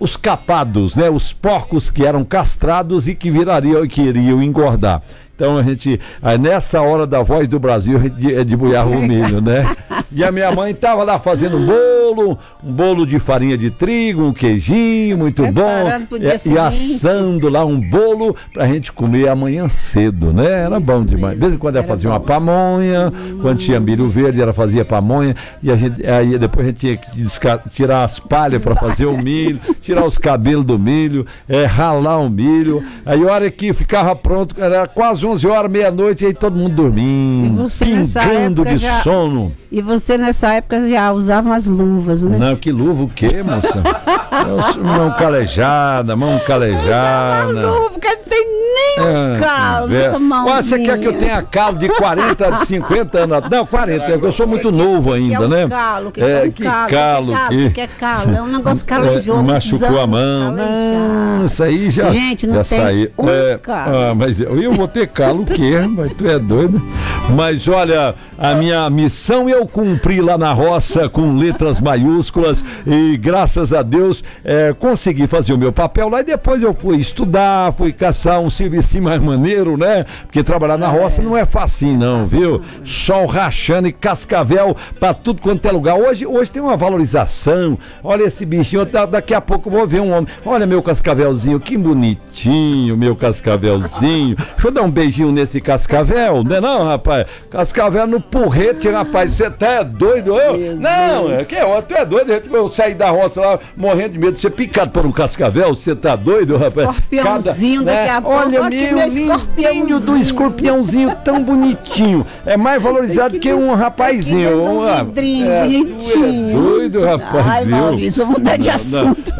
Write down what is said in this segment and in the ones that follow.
os capados, né? Os porcos que eram castrados e que iriam engordar. Então a gente, nessa hora da Voz do Brasil, a gente debulhava o milho, né? E a minha mãe estava lá fazendo um bolo de farinha de trigo, um queijinho muito bom, e assando lá um bolo pra gente comer amanhã cedo, né? Era isso bom demais. De vez em quando ela fazia uma pamonha, quando tinha milho verde, ela fazia pamonha, e aí depois a gente tinha que tirar as palhas para fazer o milho, tirar os cabelos do milho, ralar o milho. Aí a hora que ficava pronto, era quase 11 horas, meia-noite, aí todo mundo dormindo, pingando de sono. E você nessa época já usava umas luvas, né? Não, que luva o quê, moça? Mão calejada. Não, luva, porque não tem nem calo nessa mãozinha. Você quer que eu tenha calo de 40, de 50 anos? Não, 40, eu sou muito novo ainda, né? Que calo. É um negócio calejoso. Machucou a mão. Não, isso aí já. Gente, não já tem saiu. Calo. Mas eu vou ter calo o quê? Mas tu é doido. Mas olha, a minha missão eu cumpri lá na roça com letras maiúsculas e graças a Deus consegui fazer o meu papel lá e depois eu fui estudar, fui caçar um serviço mais maneiro, né? Porque trabalhar na roça não é facinho não, viu? Sol rachando e cascavel pra tudo quanto é lugar. Hoje tem uma valorização. Olha esse bichinho, daqui a pouco eu vou ver um homem. Olha meu cascavelzinho, que bonitinho, meu cascavelzinho. Deixa eu dar um beijinho nesse cascavel, né não, rapaz? Cascavel no porrete, rapaz, você tá doido? Tu é doido? Eu saí da roça lá morrendo de medo de ser picado por um cascavel, você tá doido, rapaz? Escorpiãozinho daqui a pouco. Olha, meu lindinho do escorpiãozinho tão bonitinho. É mais valorizado que um rapazinho. Bonitinho. É doido, rapaz. Ai, Maurício, vou mudar de assunto.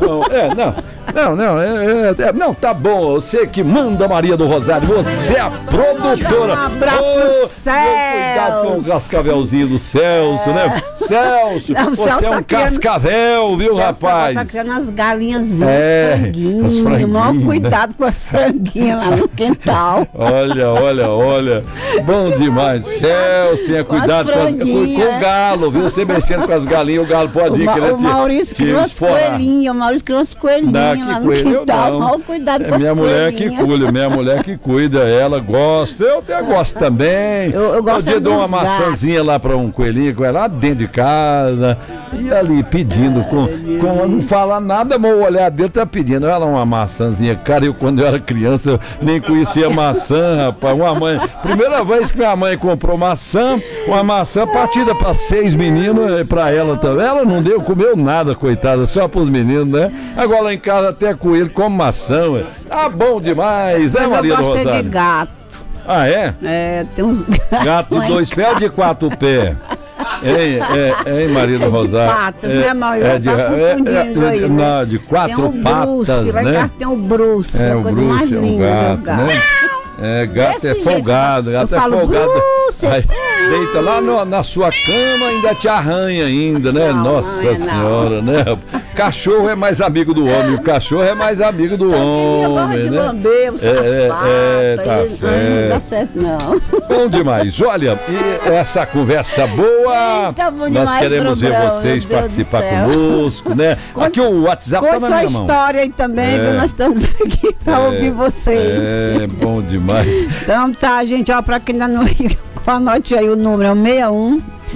Não, tá bom. Você que manda, Maria do Rosário, você é a produtora. Um abraço pro Celso. Cuidado com o cascavelzinho do Celso, né? Celso, você é um cascavel, viu, rapaz? Tá criando as galinhazinhas, franguinhos. Maior cuidado com as franguinhas lá no quintal. Olha. Bom demais. Celso, tenha cuidado com o galo, viu? Você mexendo com as galinhas, o galo pode ir. O Maurício criou umas coelhinhas lá no quintal. Maior cuidado com as minha mulher que cuida, minha mulher que cuida, ela gosta. Eu até gosto também. Eu gosto de dar uma maçãzinha lá para um coelhinho com ela lá dentro de casa e ali pedindo não fala nada, mas o olhar dele tá pedindo ela uma maçãzinha. Cara, quando eu era criança eu nem conhecia maçã, rapaz. Primeira vez que minha mãe comprou uma maçã partida para 6 meninos, para ela também. Ela não comeu nada, coitada, só para os meninos, né? Agora lá em casa até coelho come maçã, ué. Tá bom demais, né, Maria do Rosário? Eu gosto de gato. Ah, é? Tem uns gato de 2 pés ou de 4 pés? Hein, Maria do Rosário? De patas, né, Maurício? Tá confundindo aí, não, de 4 patas, né? Tem o Bruce, a coisa Bruce mais linda, é um gato, né? Gato é folgado, gato é folgado. Aí, deita lá na sua cama, ainda te arranha ainda, né? Nossa Senhora, né? Cachorro é mais amigo do homem, o cachorro é mais amigo do homem, né? Lamber, tá certo. Não dá certo, não. Bom demais. Olha, e essa conversa boa, nós queremos ver vocês participar conosco, né? Aqui o WhatsApp tá na minha mão. Conta sua história aí também, que nós estamos aqui para ouvir vocês. Bom demais. Então tá, gente, pra quem ainda não liga, anote aí o número, é o 61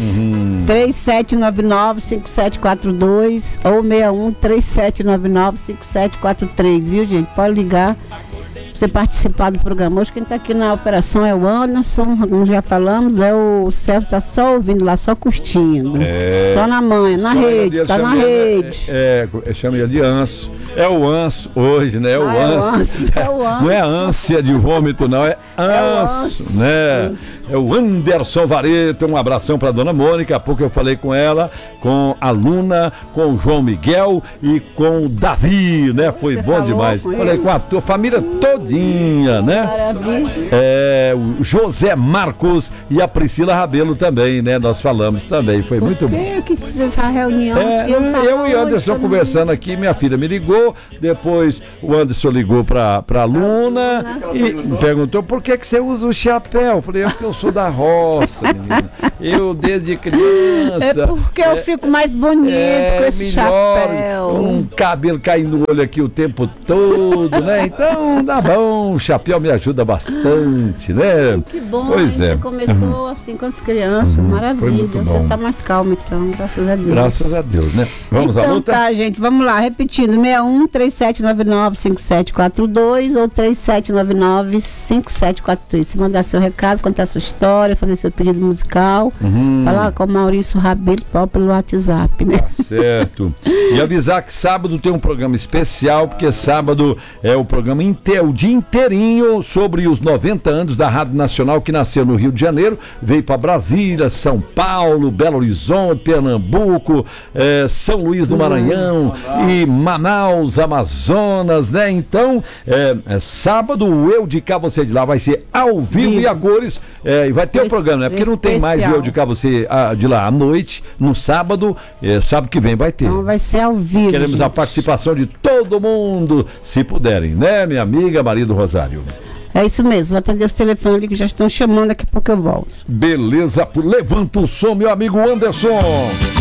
3799-5742 ou 61 3799-5743, viu, gente? Pode ligar pra você participar do programa. Hoje quem tá aqui na operação é o Anderson, como já falamos, né? O Celso tá só ouvindo lá, só curtindo. Só na manhã, na rede, tá na rede. Chama ele de Anso. É o Anso hoje, né? É o Anso. Não é ânsia de vômito, não, é Anso, né? É o Anderson Vareta, um abração para dona Mônica. Há pouco eu falei com ela, com a Luna, com o João Miguel e com o Davi, né? Foi bom demais. Falei com a tua família todinha. Cidinha, né? Maravilha. O José Marcos e a Priscila Rabelo também, né? Nós falamos também, foi muito bom. O que fez essa reunião? Eu e o Anderson conversando aqui, minha filha me ligou, depois o Anderson ligou pra Luna e me perguntou por que você usa o chapéu. Eu falei, porque eu sou da roça, menina. Eu desde criança. É porque eu fico mais bonito com esse chapéu. Um cabelo caindo no olho aqui o tempo todo, né? Então, dá bom, o chapéu me ajuda bastante, né? Que bom, pois você começou assim com as crianças, maravilha. Você tá mais calmo então, graças a Deus. Graças a Deus, né? Vamos à luta? Tá, gente, vamos lá, repetindo, 61-3799-5742 ou 3799-5743. Se mandar seu recado, contar sua história, fazer seu pedido musical, falar com o Maurício Rabelo pelo WhatsApp, né? Tá certo. E avisar que sábado tem um programa especial, porque sábado é o programa o dia inteirinho sobre os 90 anos da Rádio Nacional, que nasceu no Rio de Janeiro, veio para Brasília, São Paulo, Belo Horizonte, Pernambuco, São Luís do Maranhão e Manaus, Amazonas, né? Então, sábado, o Eu de Cá, Você de Lá vai ser ao vivo e a cores, e vai ter o programa, né? Porque não tem mais o Eu de Cá, Você de Lá à noite, no sábado, sábado que vem vai ter. Então vai ser ao vivo. Queremos a participação de todo mundo, se puderem, né, minha amiga Maria do Rosário? É isso mesmo, vou atender os telefones ali que já estão chamando, daqui a pouco eu volto. Beleza, levanta o som, meu amigo Anderson.